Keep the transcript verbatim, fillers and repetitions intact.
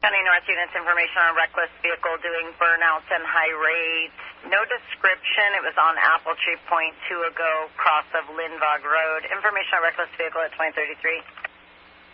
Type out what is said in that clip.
County North units information on reckless vehicle doing burnouts and high rates. No description. It was on Apple Tree Point two ago, cross of Lindvog Road. Information on reckless vehicle at twenty thirty-three.